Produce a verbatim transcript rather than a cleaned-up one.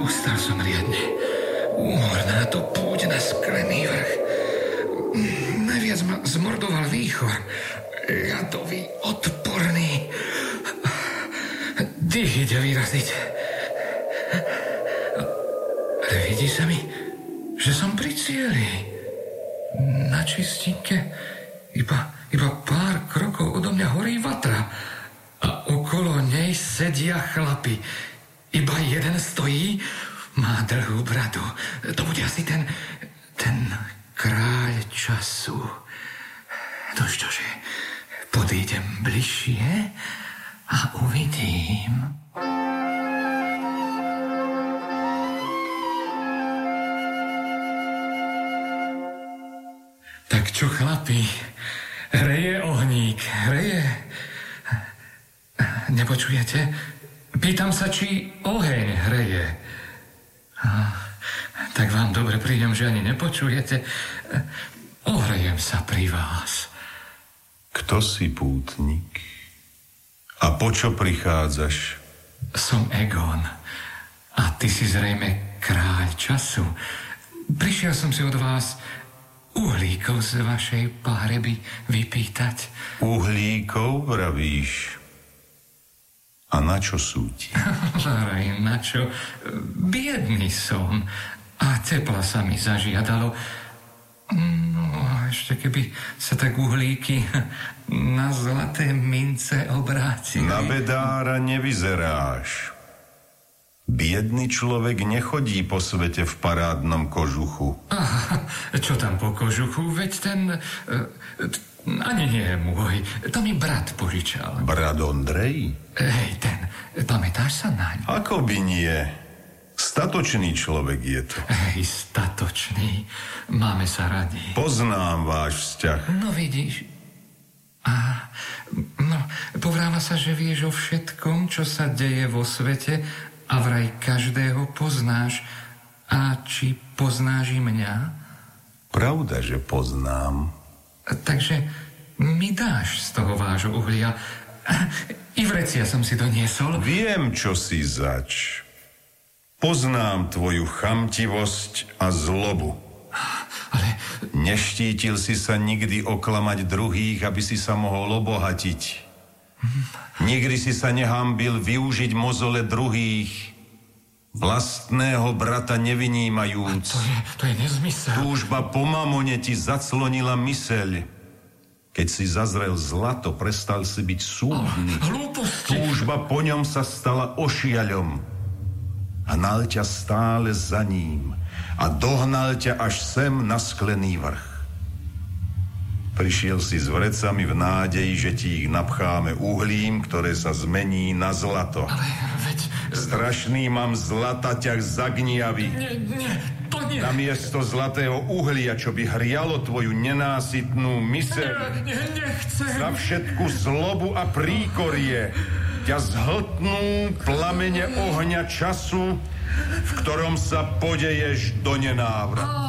Ustal som riadne. Úmorná to púď na sklený vrch. Najviac ma zmordoval výchor. Ľadový, odporný. Dých ide vyraziť. Ale vidí sa mi, že som pri cieli. Na čistinke iba, iba pár krokov odo mňa horí vatra. A okolo nej sedia chlapi. Iba jeden stojí, má dlhú bradu. To bude asi ten, ten kráľ času. No čože, podídem bližšie a uvidím. Tak čo, chlapi? Hreje ohník, hreje. Nepočujete? Pýtam sa, či oheň hreje. Tak vám dobre prídem, že ani nepočujete. Ohrejem sa pri vás. Kto si pútnik? A po čo prichádzaš? Som Egon. A ty si zrejme kráľ času. Prišiel som si od vás uhlíkov z vašej pohreby vypýtať. Uhlíkov, vravíš? A na čo sú ti? Láraj, na čo? Biedný som. A tepla sa mi zažiadalo. No, ešte keby sa tak uhlíky na zlaté mince obrátili. Na bedára nevyzeráš. Biedný človek nechodí po svete v parádnom kožuchu. Aha, čo tam po kožuchu? Veď ten... Ani nie je môj. To mi brat požičal. Brat Ondrej? Hej, ten. Pamätáš sa naň? Ako by nie? Statočný človek je to. Hej, statočný. Máme sa radi. Poznám váš vzťah. No vidíš. A, no, povráva sa, že vieš o všetkom, čo sa deje vo svete a vraj každého poznáš. A či poznáš i mňa? Pravda, že poznám. Takže mi dáš z toho vášho uhlia. I vrecia som si doniesol. Viem, čo si zač. Poznám tvoju chamtivosť a zlobu. Ale... Neštítil si sa nikdy oklamať druhých, aby si sa mohol obohatiť. Nikdy si sa nehambil využiť mozole druhých, vlastného brata nevinímajúc. To je, to je nezmysel. Túžba po mamone ti zaclonila myseľ. Keď si zazrel zlato, prestal si byť súdny. Oh, hlúposti. Túžba po ňom sa stala ošiaľom. A nal ťa stále za ním. A dohnal ťa až sem na sklený vrch. Prišiel si s vrecami v nádeji, že ti ich napcháme uhlím, ktoré sa zmení na zlato. Ale veď... Strašný mám zlata ťah zagniavy. Nie, nie, to nie. Namiesto zlatého uhlia, čo by hrialo tvoju nenásytnú myseľ. Nie, nie, nechcem. Za všetku zlobu a príkorie ťa zhltnú plamene ohňa času, v ktorom sa podeješ do nenávratu.